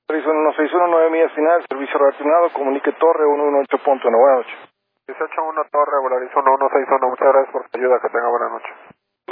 61161, 9 millas final, servicio reaccionado, comunique Torre 118.1. Buenas noches. 181 Torre, Volaris 1161, muchas gracias por tu ayuda, que tenga buena noche.